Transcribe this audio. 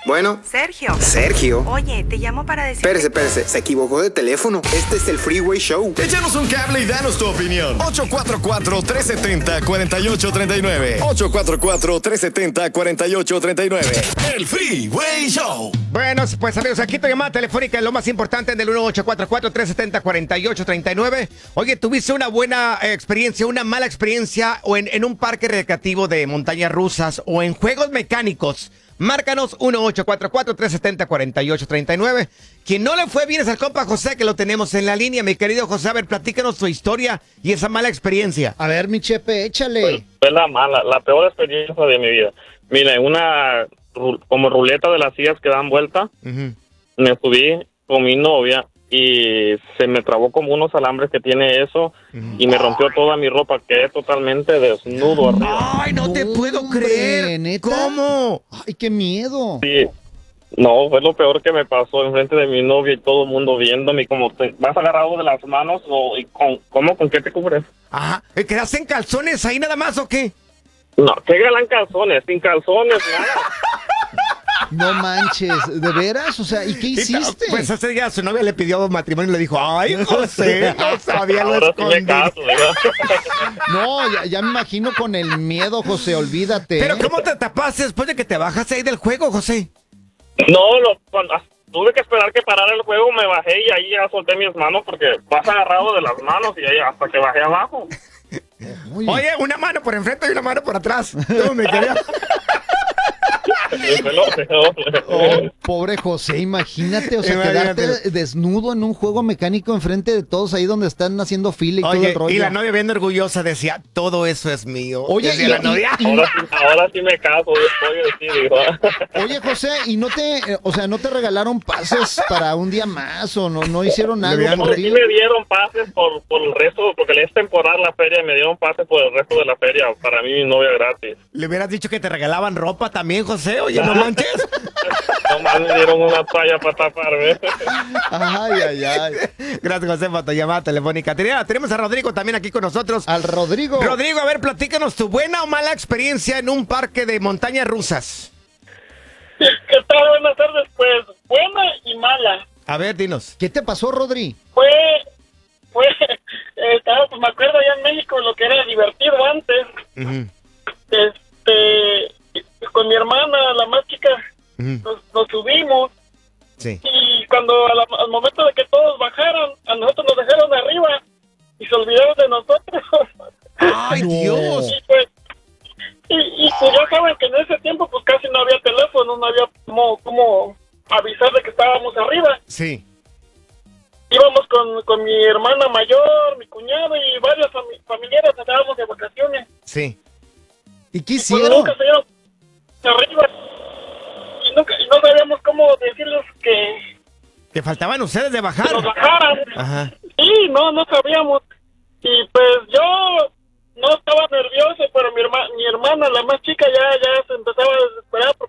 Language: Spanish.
Bueno. Sergio. Sergio. Oye, te llamo para decir... Espérese. Se equivocó de teléfono. Este es el Freeway Show. Échanos un cable y danos tu opinión. 844-370-4839. 844-370-4839. El Freeway Show. Bueno, pues amigos, aquí tu llamada telefónica es lo más importante del 1844-370-4839. Oye, ¿tuviste una buena experiencia, una mala experiencia o en un parque recreativo de montañas rusas o en juegos mecánicos? Márcanos 1844-370-4839. Quien no le fue bien es al compa José, que lo tenemos en la línea. Mi querido José, a ver, platícanos tu historia y esa mala experiencia. A ver, mi Chepe, échale. Fue la peor experiencia de mi vida. Mira, en una como ruleta de las sillas que dan vuelta, me subí con mi novia y se me trabó como unos alambres que tiene eso y me rompió toda mi ropa, quedé totalmente desnudo arriba. ¡Ay, no te puedo creer! ¿Neta? ¿Cómo? ¡Ay, qué miedo! Sí. No, fue lo peor que me pasó enfrente de mi novia y todo el mundo viéndome, como te vas agarrado de las manos y ¿con qué te cubres? Ajá. ¿Quedaste en calzones ahí nada más o qué? No, qué galán calzones, sin calzones, nada. No manches, ¿de veras? O sea, ¿y qué hiciste? Pues ese día su novia le pidió matrimonio y le dijo, ¡ay, José! No sabía lo Ahora sí me escondí. caso, ¿verdad? No, ya me imagino con el miedo, José, olvídate. Pero ¿cómo te tapaste después de que te bajaste ahí del juego, José? No, tuve que esperar que parara el juego, me bajé y ahí ya solté mis manos porque vas agarrado de las manos y ahí hasta que bajé abajo. Oye, una mano por enfrente y una mano por atrás. Tú, mi querido. Oh, pobre José, imagínate, o sea, Imagínate. quedarte desnudo en un juego mecánico enfrente de todos ahí donde están haciendo fila y todo Oye, el rollo. y la novia bien orgullosa decía, todo eso es mío. Oye, Decía la novia. Ahora sí me caso, después de decir, digo. Oye, José, ¿y no te regalaron pases para un día más o no hicieron algo por Sí ti? me dieron pases por el resto, porque es temporal la feria y me dieron pases por el resto de la feria, para mí y mi novia gratis. Le hubieras dicho que te regalaban ropa también, José. Oye, no manches. Nomás me dieron una toalla para taparme. Ay. Gracias, José, por tu llamada telefónica. Tenemos a Rodrigo también aquí con nosotros. Al Rodrigo. Rodrigo, a ver, platícanos tu buena o mala experiencia en un parque de montañas rusas. ¿Qué tal? Buenas tardes. Pues buena y mala. A ver, dinos. ¿Qué te pasó, Rodri? Pues me acuerdo allá en México lo que era divertido antes. Con mi hermana, la más chica, nos subimos. Sí. Y cuando al momento de que todos bajaron, a nosotros nos dejaron arriba y se olvidaron de nosotros. ¡Ay, Dios! Y pues ya saben que en ese tiempo pues casi no había teléfono, no había como avisar de que estábamos arriba. Sí. Íbamos con mi hermana mayor, mi cuñado y varios familiares, andábamos de vacaciones. Sí. ¿Y qué Pues hicieron? nunca se dieron arriba y no sabíamos cómo decirles que ¿Te faltaban ustedes de bajar? nos bajaran. Ajá. Sí, no sabíamos. Y pues yo no estaba nervioso, pero mi hermana, la más chica, ya se empezaba a desesperar